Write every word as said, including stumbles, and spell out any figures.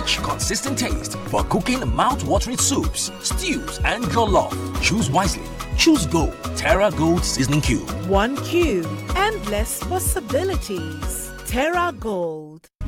rich, consistent taste for cooking mouth-watering soups, stews, and jollof. Choose wisely. Choose Gold. Terra Gold Seasoning Cube. One cube. Endless possibilities. Terra Gold.